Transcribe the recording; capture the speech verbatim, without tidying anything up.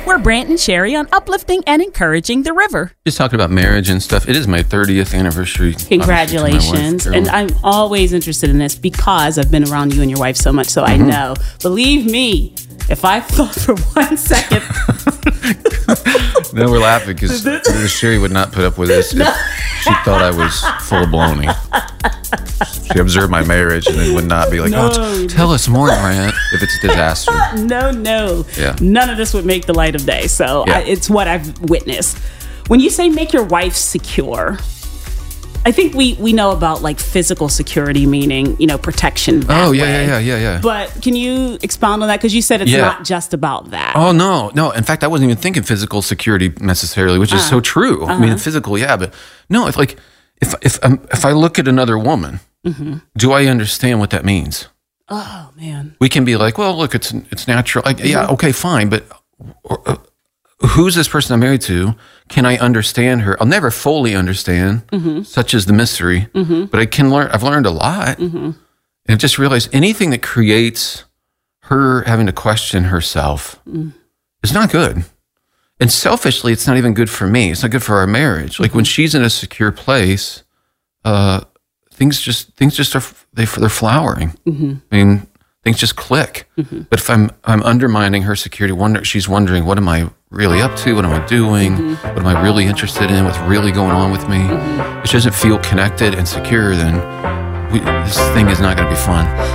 We're Brant and Sherry on uplifting and encouraging the river. Just talking about marriage and stuff. It is my thirtieth anniversary. Congratulations. And I'm always interested in this because I've been around you and your wife so much, so mm-hmm. I know. Believe me, if I thought for one second... No, we're laughing because Sherry would not put up with this no. if she thought I was full of baloney. She observed my marriage and then would not be like, no, oh, t- tell us more, Brant, if it's a disaster. No, no. Yeah. None of this would make the light of day. So yeah. I, it's what I've witnessed. When you say make your wife secure, I think we, we know about like physical security, meaning, you know, protection. That oh, yeah, way. yeah, yeah, yeah, yeah. But can you expound on that? Because you said it's yeah. not just about that. Oh, no, no. In fact, I wasn't even thinking physical security necessarily, which is uh, so true. Uh-huh. I mean, physical, yeah, but no, if like, if if um, if I look at another woman, mm-hmm. do I understand what that means? Oh, man. We can be like, well, look, it's it's natural. Like, mm-hmm. Yeah, okay, fine, but uh, who's this person I'm married to? Can I understand her? I'll never fully understand, mm-hmm. such as the mystery, mm-hmm. but I can learn. I've learned a lot. Mm-hmm. And I've just realized anything that creates her having to question herself mm. is not good. And selfishly, it's not even good for me. It's not good for our marriage. Like mm-hmm. when she's in a secure place, uh, things just things just are they they're flowering. Mm-hmm. I mean, things just click. Mm-hmm. But if I'm I'm undermining her security, wonder she's wondering, what am I really up to? What am I doing? Mm-hmm. What am I really interested in? What's really going on with me? Mm-hmm. If she doesn't feel connected and secure, then we, this thing is not going to be fun.